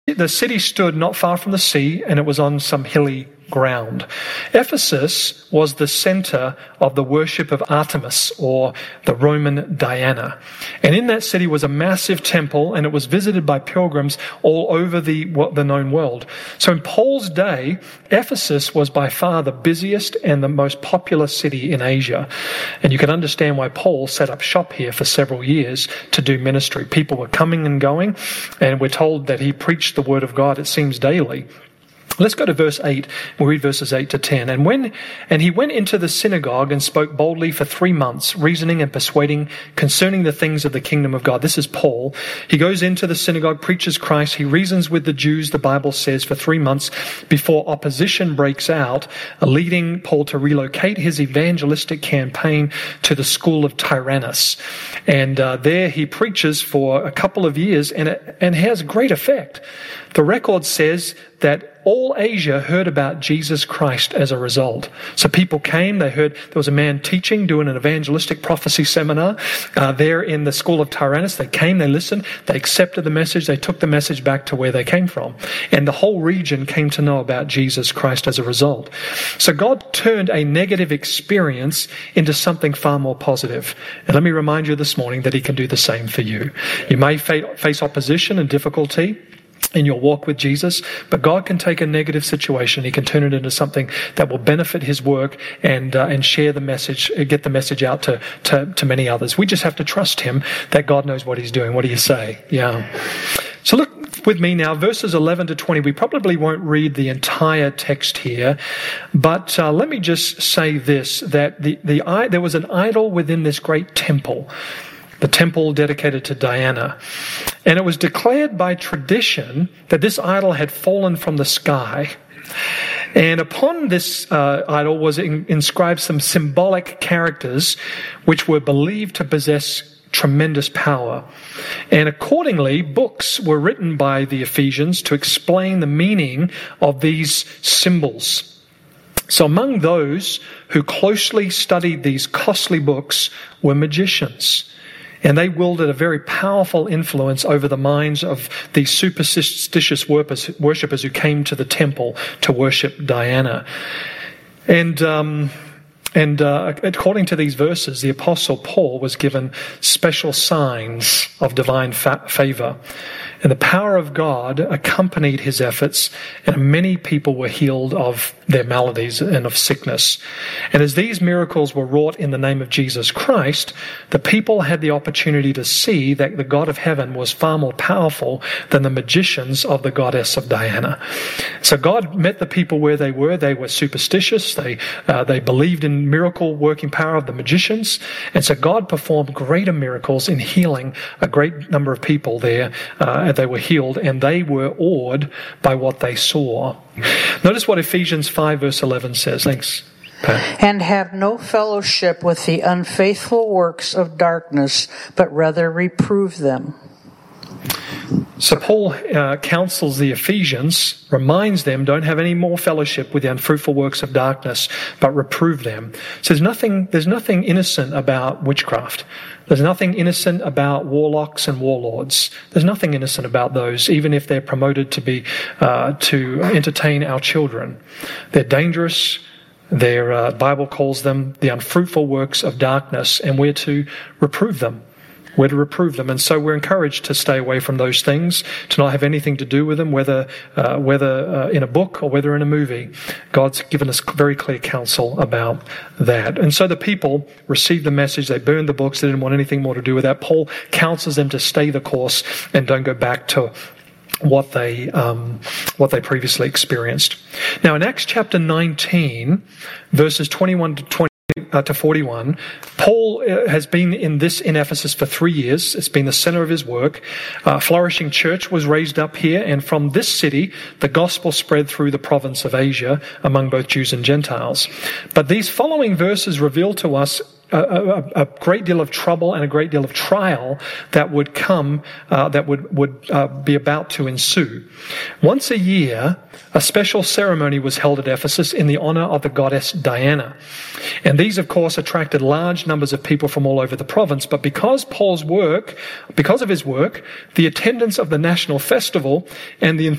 The city stood not far from the sea, and it was on some hilly ground. Ephesus was the center of the worship of Artemis, or the Roman Diana. And in that city was a massive temple, and it was visited by pilgrims all over the known world. So in Paul's day, Ephesus was by far the busiest and the most populous city in Asia. And you can understand why Paul set up shop here for several years to do ministry. People were coming and going, and we're told that he preached the word of God, it seems, daily. Let's go to verse 8. We'll read verses 8 to 10. And he went into the synagogue and spoke boldly for 3 months, reasoning and persuading concerning the things of the kingdom of God. This is Paul. He goes into the synagogue, preaches Christ. He reasons with the Jews, the Bible says, for 3 months before opposition breaks out, leading Paul to relocate his evangelistic campaign to the school of Tyrannus. And there he preaches for a couple of years, and has great effect. The record says that all Asia heard about Jesus Christ as a result. So people came, they heard there was a man teaching, doing an evangelistic prophecy seminar there in the school of Tyrannus. They came, they listened, they accepted the message, they took the message back to where they came from. And the whole region came to know about Jesus Christ as a result. So God turned a negative experience into something far more positive. And let me remind you this morning that he can do the same for you. You may face opposition and difficulty in your walk with Jesus, but God can take a negative situation, he can turn it into something that will benefit his work and share the message, get the message out to many others. We just have to trust him that God knows what he's doing. What do you say? Yeah. So look with me now, verses 11 to 20. We probably won't read the entire text here, but let me just say this, that there was an idol within this great temple, the temple dedicated to Diana. And it was declared by tradition that this idol had fallen from the sky. And upon this idol was inscribed some symbolic characters which were believed to possess tremendous power. And accordingly, books were written by the Ephesians to explain the meaning of these symbols. So among those who closely studied these costly books were magicians. And they wielded a very powerful influence over the minds of these superstitious worshippers who came to the temple to worship Diana. And according to these verses, the Apostle Paul was given special signs of divine favor. And the power of God accompanied his efforts, and many people were healed of their maladies and of sickness. And as these miracles were wrought in the name of Jesus Christ, the people had the opportunity to see that the God of heaven was far more powerful than the magicians of the goddess of Diana. So God met the people where they were. They were superstitious. They believed in miracle working power of the magicians. And so God performed greater miracles in healing a great number of people there. They were healed, and they were awed by what they saw. Notice what Ephesians 5 verse 11 says. Thanks, Pat. And have no fellowship with the unfaithful works of darkness, but rather reprove them. So Paul counsels the Ephesians, reminds them, don't have any more fellowship with the unfruitful works of darkness, but reprove them. So there's nothing innocent about witchcraft. There's nothing innocent about warlocks and warlords. There's nothing innocent about those, even if they're promoted to entertain our children. They're dangerous. The Bible calls them the unfruitful works of darkness, and we're to reprove them. We're to reprove them. And so we're encouraged to stay away from those things, to not have anything to do with them, whether in a book or whether in a movie. God's given us very clear counsel about that. And so the people received the message. They burned the books. They didn't want anything more to do with that. Paul counsels them to stay the course and don't go back to what they previously experienced. Now in Acts chapter 19, verses 21 to 41, Paul has been in Ephesus for 3 years. It's been the center of his work. A flourishing church was raised up here, and from this city, the gospel spread through the province of Asia among both Jews and Gentiles. But these following verses reveal to us a great deal of trouble and a great deal of trial that would come, that would be about to ensue. Once a year, a special ceremony was held at Ephesus in the honor of the goddess Diana. And these, of course, attracted large numbers of people from all over the province. But because of his work, the attendance of the national festival and the